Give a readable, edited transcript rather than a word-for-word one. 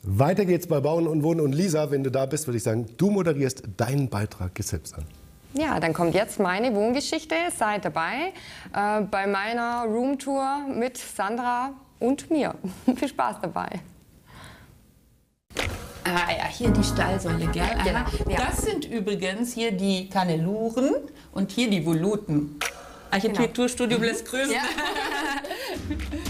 Weiter geht's bei Bauen und Wohnen. Und Lisa, wenn du da bist, würde ich sagen, du moderierst deinen Beitrag selbst an. Ja, dann kommt jetzt meine Wohngeschichte. Seid dabei bei meiner Roomtour mit Sandra und mir. Viel Spaß dabei. Ah ja, hier die Stahlsäule, gell? Genau, ja. Das sind übrigens hier die Kanneluren und hier die Voluten. Architekturstudio Bläsgrößen. Ja.